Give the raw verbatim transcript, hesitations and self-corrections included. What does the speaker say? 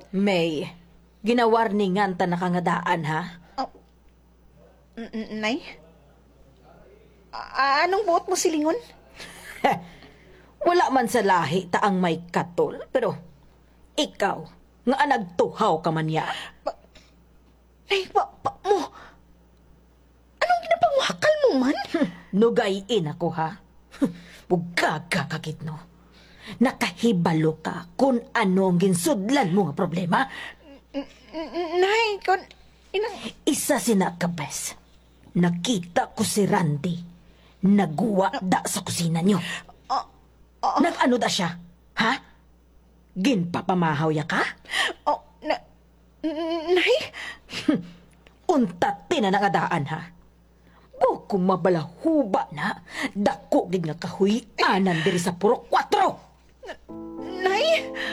May, ginawarningan ta nakangadaan, ha? Oh. N- n- Nay? A- anong buot mo silingon? Wala man sa lahi ta ang may katol, pero ikaw, nga nagtuhaw ka man ya. Nay, pa, pa mo. Anong ginapangwakal mo man? Nugayin ako, ha? Bugaga kakit, no? Nakahibalo ka kung ano ang ginsudlan mo nga problema. N- n- Nay, kon... Inang... Isa sina ka, bes. Nakita ko si Randy. Nagwa da sa kusina niyo. Oh, oh, Nag-ano da siya? Ha? Ginpapamahaw ya ka? oh, na... n- Nay? Unta tinanangadaan, ha? Bukong mabalahuba na, dako gid nga kahuy-anan diri sa puro kwatro. Nay?